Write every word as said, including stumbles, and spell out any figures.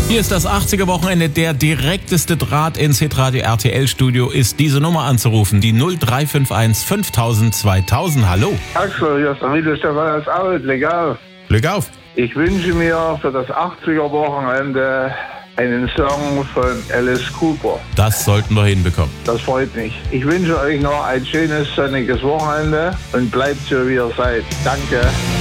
Hier ist das achtziger-Wochenende. Der direkteste Draht ins Hitradio R T L-Studio ist diese Nummer anzurufen. Die null drei fünf eins fünftausend zweitausend. Hallo. Axel, hier ist der Miete Stefan aus Alt. Glück auf. Glück auf. Ich wünsche mir für das achtziger-Wochenende einen Song von Alice Cooper. Das sollten wir hinbekommen. Das freut mich. Ich wünsche euch noch ein schönes, sonniges Wochenende und bleibt so, wie ihr seid. Danke.